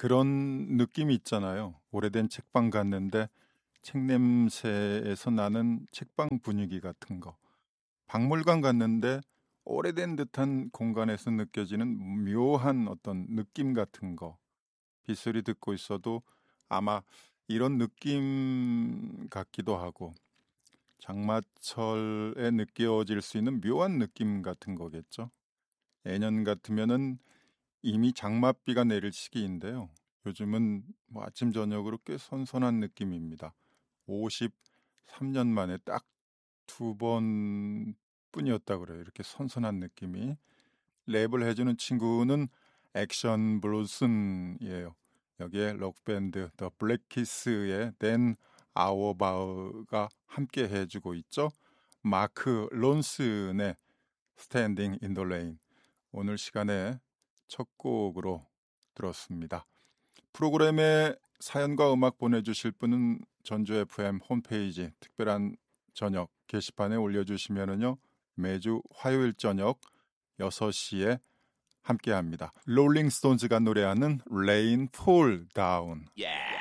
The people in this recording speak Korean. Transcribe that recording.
그런 느낌이 있잖아요. 오래된 책방 갔는데 책 냄새에서 나는 책방 분위기 같은 거. 박물관 갔는데 오래된 듯한 공간에서 느껴지는 묘한 어떤 느낌 같은 거. 빗소리 듣고 있어도 아마 이런 느낌 같기도 하고 장마철에 느껴질 수 있는 묘한 느낌 같은 거겠죠. 예년 같으면은 이미 장맛비가 내릴 시기인데요. 요즘은 뭐 아침 저녁으로 꽤 선선한 느낌입니다. 53년 만에 딱 두 번뿐이었다 그래요. 이렇게 선선한 느낌이. 랩을 해주는 친구는 액션 블루슨이에요. 여기에 록밴드 더 블랙키스의 댄 아워바우가 함께 해주고 있죠. 마크 론슨의 스탠딩 인 더 레인. 오늘 시간에 첫 곡으로 들었습니다. 프로그램에 사연과 음악 보내주실 분은 전주 FM 홈페이지 특별한 저녁 게시판에 올려주시면은요 매주 화요일 저녁 6시에 함께합니다. 롤링스톤즈가 노래하는 Rain Fall Down.